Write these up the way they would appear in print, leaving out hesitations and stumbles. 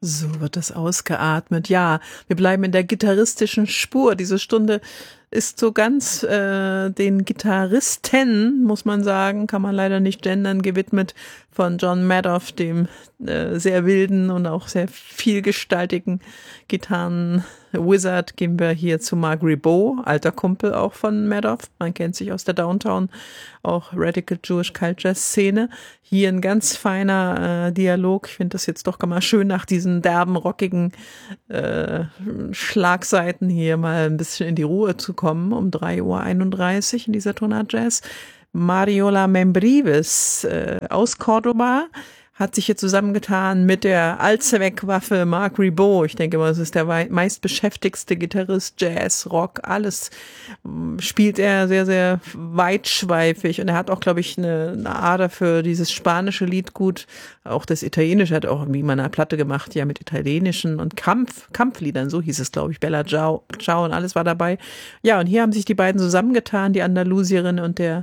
So wird das ausgeatmet. Ja, wir bleiben in der gitarristischen Spur. Diese Stunde ist so ganz den Gitarristen, muss man sagen, kann man leider nicht gendern, gewidmet, von John Madoff, dem sehr wilden und auch sehr vielgestaltigen Gitarren-Wizard. Gehen wir hier zu Mark Ribot, alter Kumpel auch von Madoff. Man kennt sich aus der Downtown, auch Radical Jewish Culture Szene. Hier ein ganz feiner Dialog. Ich finde das jetzt doch mal schön, nach diesen derben, rockigen Schlagseiten hier mal ein bisschen in die Ruhe zu kommen, um 3:31 Uhr in dieser Tonart Jazz. Mariola Membrives aus Cordoba hat sich hier zusammengetan mit der Allzweckwaffe Mark Ribot. Ich denke mal, es ist der meistbeschäftigste Gitarrist, Jazz, Rock, alles spielt er sehr, sehr weitschweifig. Und er hat auch, glaube ich, eine Ader für dieses spanische Liedgut. Auch das italienische hat auch irgendwie mal eine Platte gemacht, ja, mit italienischen und Kampfliedern, so hieß es, glaube ich. Bella Ciao und alles war dabei. Ja, und hier haben sich die beiden zusammengetan, die Andalusierin und der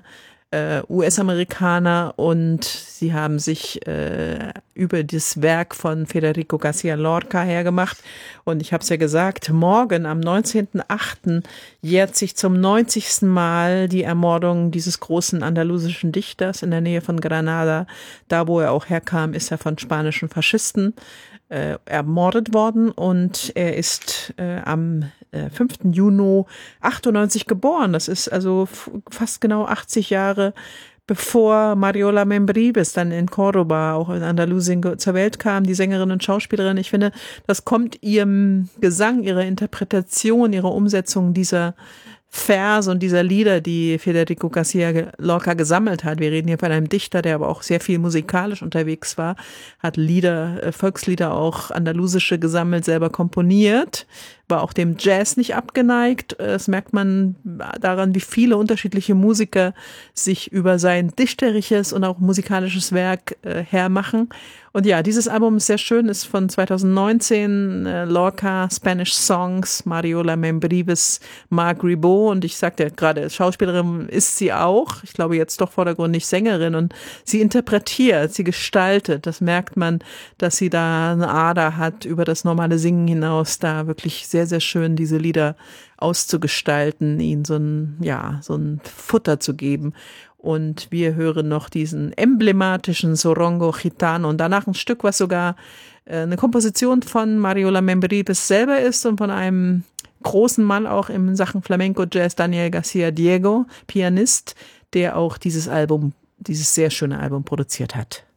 US-Amerikaner, und sie haben sich über das Werk von Federico García Lorca hergemacht. Und ich habe es ja gesagt, morgen am 19.08. jährt sich zum 90. Mal die Ermordung dieses großen andalusischen Dichters in der Nähe von Granada. Da, wo er auch herkam, ist er von spanischen Faschisten ermordet worden, und er ist am 5. Juni 98 geboren. Das ist also fast genau 80 Jahre bevor Mariola Membrives dann in Córdoba, auch in Andalusien, zur Welt kam, die Sängerin und Schauspielerin. Ich finde, das kommt ihrem Gesang, ihrer Interpretation, ihrer Umsetzung dieser Verse und dieser Lieder, die Federico García Lorca gesammelt hat. Wir reden hier von einem Dichter, der aber auch sehr viel musikalisch unterwegs war, hat Lieder, Volkslieder, auch andalusische gesammelt, selber komponiert, war auch dem Jazz nicht abgeneigt. Das merkt man daran, wie viele unterschiedliche Musiker sich über sein dichterisches und auch musikalisches Werk hermachen. Und ja, dieses Album ist sehr schön, ist von 2019, Lorca, Spanish Songs, Mariola Membrives, Mark Ribot, und ich sagte ja gerade, Schauspielerin ist sie auch, ich glaube jetzt doch vordergründig Sängerin, und sie interpretiert, sie gestaltet, das merkt man, dass sie da eine Ader hat, über das normale Singen hinaus, da wirklich sehr, sehr schön diese Lieder auszugestalten, ihnen so ein Futter zu geben. Und wir hören noch diesen emblematischen Zorongo Gitano und danach ein Stück, was sogar eine Komposition von Mariola Membrives selber ist und von einem großen Mann auch in Sachen Flamenco Jazz, Daniel García Diego, Pianist, der auch dieses sehr schöne Album produziert hat.